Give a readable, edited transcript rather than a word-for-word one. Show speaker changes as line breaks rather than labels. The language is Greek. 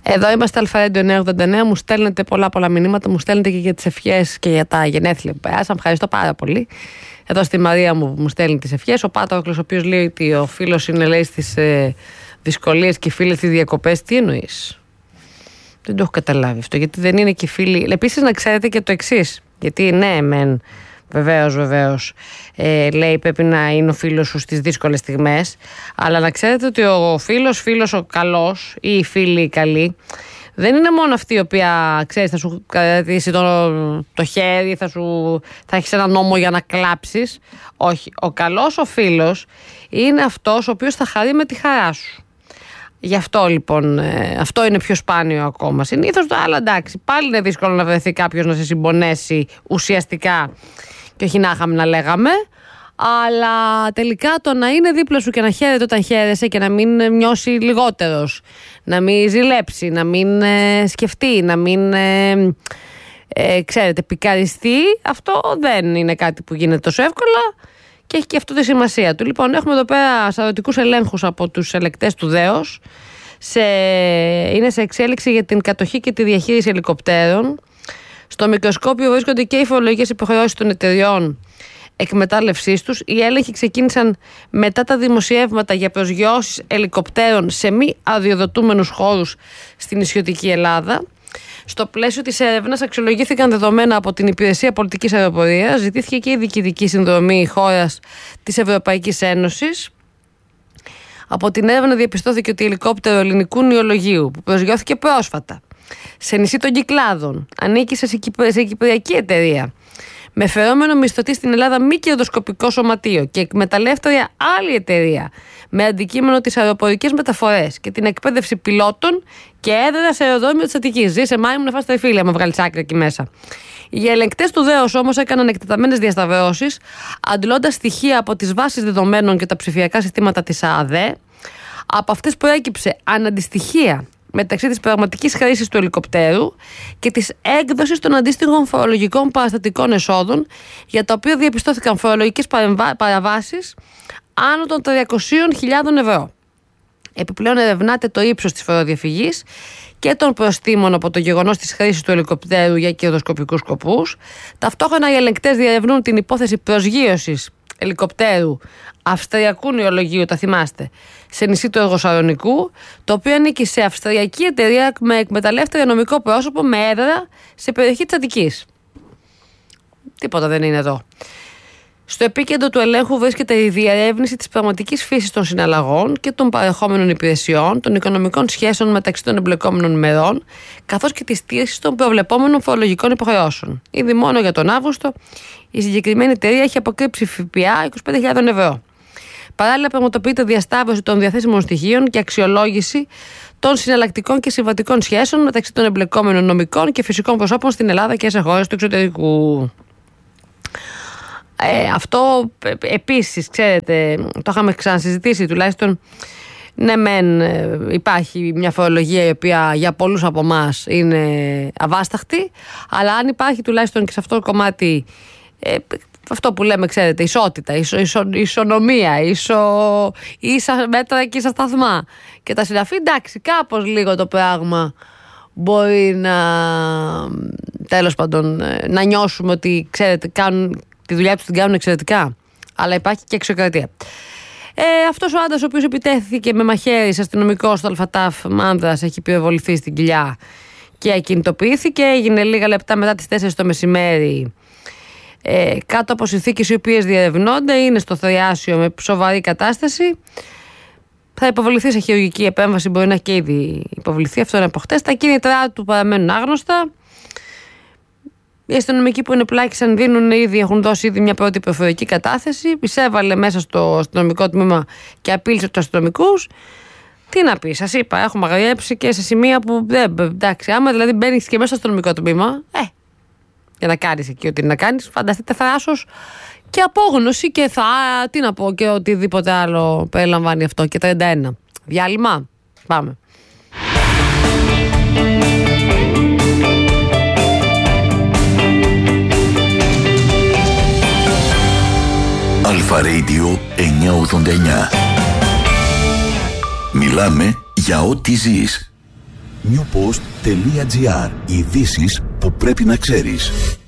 Εδώ είμαστε Αλφα-Radio 989. Μου στέλνετε πολλά μηνύματα. Μου στέλνετε και για τις ευχές και για τα γενέθλια που πέρασαν. Ευχαριστώ πάρα πολύ. Εδώ στη Μαρία μου που μου στέλνει τις ευχές. Ο Πάτροκλος, ο οποίος λέει ότι ο φίλος είναι, λέει, στις δυσκολίες και οι φίλοι στις διακοπές. Τι εννοείς? Δεν το έχω καταλάβει αυτό. Γιατί δεν είναι και οι φίλοι. Επίσης, να ξέρετε και το εξής. Γιατί ναι, μεν. Βεβαίως, λέει, πρέπει να είναι ο φίλος σου στις δύσκολες στιγμές. Αλλά να ξέρετε ότι ο φίλος ο καλός ή οι φίλοι οι καλοί δεν είναι μόνο αυτή η οποία, ξέρεις, θα σου κρατήσει το χέρι, θα έχεις ένα νόμο για να κλάψεις. Όχι, ο καλός ο φίλος είναι αυτός ο οποίος θα χαρεί με τη χαρά σου. Γι' αυτό λοιπόν, αυτό είναι πιο σπάνιο ακόμα. Συνήθως το άλλο, εντάξει, πάλι είναι δύσκολο να βρεθεί κάποιος να σε συμπονέσει ουσιαστικά και όχι να είχαμε να λέγαμε, αλλά τελικά το να είναι δίπλα σου και να χαίρεται όταν χαίρεσαι και να μην νιώσει λιγότερος, να μην ζηλέψει, να μην σκεφτεί, να μην ξέρετε, πικαριστεί, αυτό δεν είναι κάτι που γίνεται τόσο εύκολα και έχει και αυτό τη σημασία του. Λοιπόν, έχουμε εδώ πέρα σαρωτικούς ελέγχους από τους ελεκτές του ΔΕΟΣ. Είναι σε εξέλιξη για την κατοχή και τη διαχείριση ελικοπτέρων. Στο μικροσκόπιο βρίσκονται και οι φορολογικές υποχρεώσεις των εταιριών εκμετάλλευσής τους. Οι έλεγχοι ξεκίνησαν μετά τα δημοσιεύματα για προσγειώσεις ελικοπτέρων σε μη αδειοδοτούμενους χώρους στην νησιωτική Ελλάδα. Στο πλαίσιο της έρευνας αξιολογήθηκαν δεδομένα από την Υπηρεσία Πολιτικής Αεροπορίας. Ζητήθηκε και η διοικητική συνδρομή χώρας της Ευρωπαϊκής Ένωσης. Από την έρευνα διαπιστώθηκε ότι ελικόπτερο ελληνικού νεολογίου που προσγειώθηκε πρόσφατα σε νησί των Κυκλάδων ανήκει σε κυπριακή εταιρεία με φερόμενο μισθωτή στην Ελλάδα μη κερδοσκοπικό σωματείο και εκμεταλλεύτρια άλλη εταιρεία με αντικείμενο τις αεροπορικές μεταφορές και την εκπαίδευση πιλότων και έδρα σε αεροδρόμιο της Αττικής. Ζήσε μάη μου να φας τα φίλια, με βγάλεις άκρη εκεί μέσα. Οι ελεγκτές του ΔΕΟΣ όμως έκαναν εκτεταμένες διασταυρώσεις, αντλώντας στοιχεία από τις βάσεις δεδομένων και τα ψηφιακά συστήματα της ΑΑΔΕ. Από αυτές προέκυψε αναντιστοιχεία μεταξύ της πραγματικής χρήσης του ελικοπτέρου και της έκδοσης των αντίστοιχων φορολογικών παραστατικών εσόδων, για τα οποία διαπιστώθηκαν φορολογικές παραβάσεις άνω των 300.000 ευρώ. Επιπλέον ερευνάται το ύψος της φοροδιαφυγής και των προστίμων από το γεγονός της χρήσης του ελικοπτέρου για κερδοσκοπικούς σκοπούς. Ταυτόχρονα οι ελεγκτές διερευνούν την υπόθεση προσγείωσης ελικοπτέρου αυστριακού νεολογίου, τα θυμάστε, σε νησί του Εργοσαρονικού, το οποίο ανήκει σε αυστριακή εταιρεία με εκμεταλλεύτρια νομικό πρόσωπο με έδρα σε περιοχή της Αττικής. Τίποτα δεν είναι εδώ. Στο επίκεντρο του ελέγχου βρίσκεται η διερεύνηση της πραγματικής φύσης των συναλλαγών και των παρεχόμενων υπηρεσιών, των οικονομικών σχέσεων μεταξύ των εμπλεκόμενων μερών, καθώς και τη στήριξη των προβλεπόμενων φορολογικών υποχρεώσεων. Ήδη μόνο για τον Αύγουστο η συγκεκριμένη εταιρεία έχει αποκρύψει ΦΠΑ 25.000 ευρώ. Παράλληλα, πραγματοποιείται διασταύρωση των διαθέσιμων στοιχείων και αξιολόγηση των συναλλακτικών και συμβατικών σχέσεων μεταξύ των εμπλεκόμενων νομικών και φυσικών προσώπων στην Ελλάδα και σε χώρες του εξωτερικού. Αυτό επίσης, ξέρετε, το είχαμε ξανασυζητήσει τουλάχιστον. Ναι, μεν υπάρχει μια φορολογία η οποία για πολλούς από εμάς είναι αβάσταχτη, αλλά αν υπάρχει τουλάχιστον και σε αυτό το κομμάτι αυτό που λέμε, ξέρετε, ισότητα, ισονομία, ίσα μέτρα και ίσα σταθμά και τα συναφή, εντάξει, κάπως λίγο το πράγμα μπορεί να, τέλος πάντων, να νιώσουμε ότι, ξέρετε, τη δουλειά τους την κάνουν εξαιρετικά, αλλά υπάρχει και εξωκρατία. Αυτός ο άντρας ο οποίος επιτέθηκε με μαχαίρι σε αστυνομικό στο Αλφατάφ Μάνδρας έχει πυροβοληθεί στην κοιλιά και ακινητοποιήθηκε. Έγινε λίγα λεπτά μετά τις 4 το μεσημέρι κάτω από συνθήκες οι οποίες διερευνώνται. Είναι στο Θριάσιο με σοβαρή κατάσταση. Θα υποβληθεί σε χειρουργική επέμβαση, μπορεί να έχει και ήδη υποβληθεί, αυτό είναι από χτες. Τα κίνητρά του παραμένουν άγνωστα. Οι αστυνομικοί που ενεπλάκησαν έχουν δώσει ήδη μια πρώτη προφορική κατάθεση. Εισέβαλε μέσα στο αστυνομικό τμήμα και απείλησε τους αστυνομικούς. Τι να πει, σας είπα, έχουμε αγριέψει και σε σημεία που εντάξει, άμα δηλαδή μπαίνεις και μέσα στο αστυνομικό τμήμα, για να κάνεις εκεί ό,τι να κάνεις, φανταστείτε θράσος και απόγνωση και τι να πω, και οτιδήποτε άλλο περιλαμβάνει αυτό. Και 31. Διάλειμμα. Πάμε.
Αλφα Radio 989. Μιλάμε για ό,τι ζεις. newpost.gr. Ειδήσεις που πρέπει να ξέρεις.